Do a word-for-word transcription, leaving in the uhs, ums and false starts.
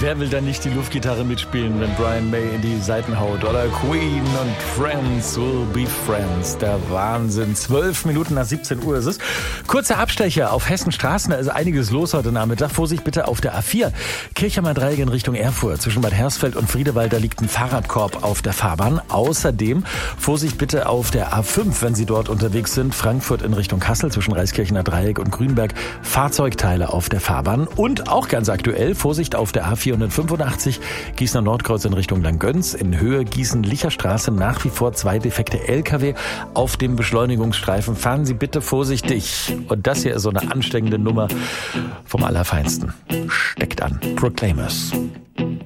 Wer will dann nicht die Luftgitarre mitspielen, wenn Brian May in die Saiten haut? Oder Queen und Friends will be friends. Der Wahnsinn. Zwölf Minuten nach siebzehn Uhr ist es. Kurzer Abstecher auf Hessenstraßen. Da ist einiges los heute Nachmittag. Vorsicht bitte auf der A vier. Kirchheimer Dreieck in Richtung Erfurt. Zwischen Bad Hersfeld und Friedewald, da liegt ein Fahrradkorb auf der Fahrbahn. Außerdem Vorsicht bitte auf der A fünf, wenn Sie dort unterwegs sind. Frankfurt in Richtung Kassel zwischen Reiskirchener Dreieck und Grünberg. Fahrzeugteile auf der Fahrbahn. Und auch ganz aktuell, Vorsicht auf der A vierhundertfünfundachtzig, Gießener Nordkreuz in Richtung Langgöns. In Höhe Gießen-Licherstraße nach wie vor zwei defekte L K W auf dem Beschleunigungsstreifen. Fahren Sie bitte vorsichtig. Und das hier ist so eine ansteckende Nummer vom Allerfeinsten. Steckt an. Proclaimers.